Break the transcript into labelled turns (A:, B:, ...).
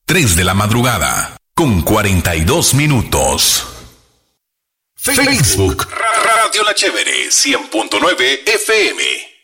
A: 3 de la madrugada, con 42 minutos. Facebook, Radio La Chévere, 100.9 FM.